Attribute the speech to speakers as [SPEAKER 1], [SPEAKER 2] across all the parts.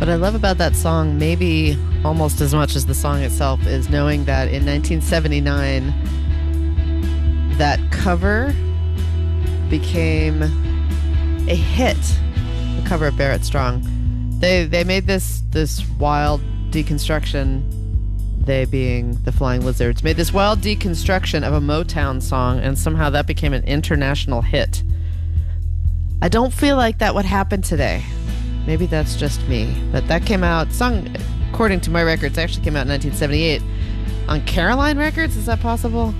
[SPEAKER 1] What I love about that song, maybe almost as much as the song itself, is knowing that in 1979, that cover became a hit. The cover of Barrett Strong. They made this wild deconstruction. They being the Flying Lizards made this wild deconstruction of a Motown song, and somehow that became an international hit. I don't feel like that would happen today. Maybe that's just me. But that came out, sung, according to my records, actually came out in 1978 on Caroline Records. Is that possible?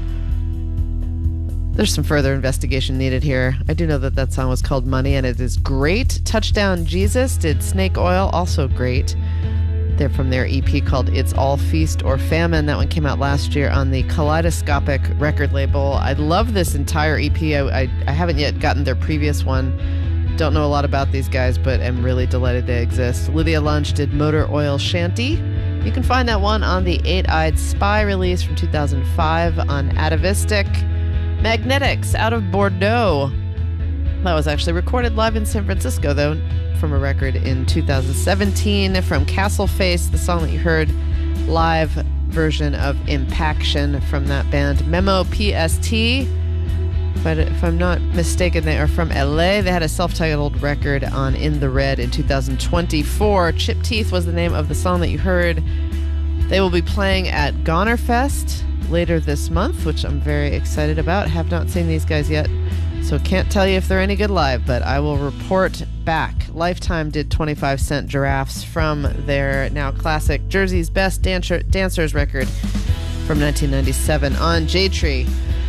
[SPEAKER 1] There's some further investigation needed here. I do know that that song was called Money, and it is great. Touchdown Jesus did Snake Oil, also great. They're from their EP called It's All Feast or Famine. That one came out last year on the Kaleidoscopic record label. I love this entire EP. I haven't yet gotten their previous one. Don't know a lot about these guys, but am really delighted they exist. Lydia Lunch did Motor Oil Shanty. You can find that one on the Eight-Eyed Spy release from 2005 on Atavistic. Magnetics out of Bordeaux. That was actually recorded live in San Francisco, though, from a record in 2017 from Castle Face, the song that you heard, live version of Impaction from that band. Memo PST, but if I'm not mistaken, they are from LA. They had a self-titled record on In the Red in 2024. Chip Teeth was the name of the song that you heard. They will be playing at Goner Fest later this month, which I'm very excited about. Have not seen these guys yet, so can't tell you if they're any good live, but I will report back. Lifetime did 25 Cent Giraffes from their now classic Jersey's Best Dancers record from 1997 on J-Tree.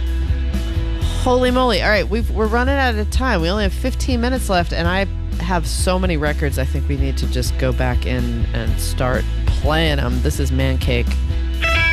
[SPEAKER 1] Holy moly. All right, we're running out of time. We only have 15 minutes left, and I have so many records I think we need to just go back in and start playing them. This is Man Cake